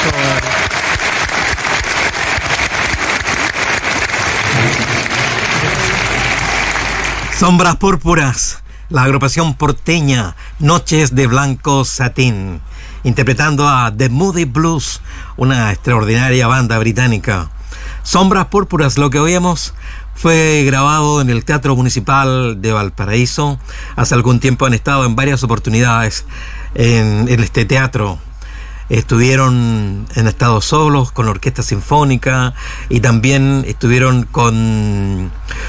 Sombras Púrpuras, la agrupación porteña Noches de Blanco Satín, interpretando a The Moody Blues, una extraordinaria banda británica. Sombras Púrpuras, lo que oíamos, fue grabado en el Teatro Municipal de Valparaíso. Hace algún tiempo han estado en varias oportunidades en este teatro. Han estado solos con la orquesta sinfónica y también estuvieron con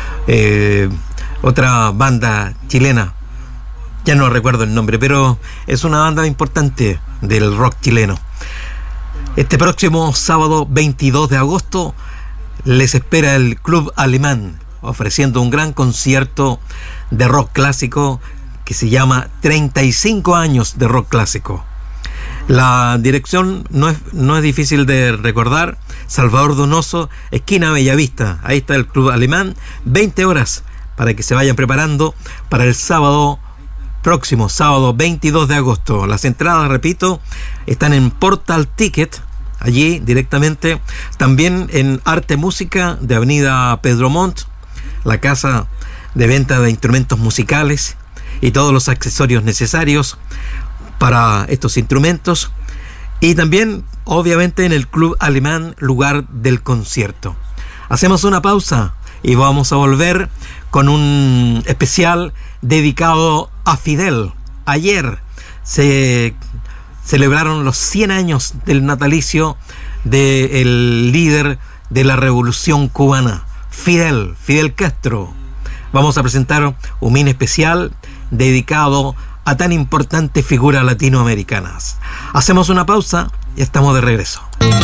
otra banda chilena. Ya no recuerdo el nombre, pero es una banda importante del rock chileno. Este próximo sábado 22 de agosto les espera el Club Alemán, ofreciendo un gran concierto de rock clásico que se llama 35 años de rock clásico. La dirección no es difícil de recordar: Salvador Donoso, esquina Bellavista. Ahí está el Club Alemán, 20 horas, para que se vayan preparando para el próximo sábado 22 de agosto. Las entradas, repito, están en Portal Ticket, allí directamente. También en Arte Música de Avenida Pedro Montt, la casa de venta de instrumentos musicales y todos los accesorios necesarios para estos instrumentos. Y también, obviamente, en el Club Alemán, lugar del concierto. Hacemos una pausa y vamos a volver con un especial dedicado a Fidel. Ayer se celebraron los 100 años del natalicio del líder de la Revolución Cubana, Fidel Castro. Vamos a presentar un mini especial dedicado a tan importantes figuras latinoamericanas. Hacemos una pausa y estamos de regreso.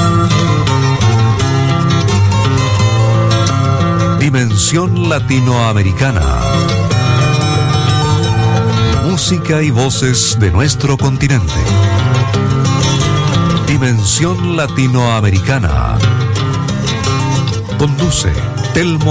Dimensión Latinoamericana. Música y voces de nuestro continente. Dimensión Latinoamericana. Conduce Telmo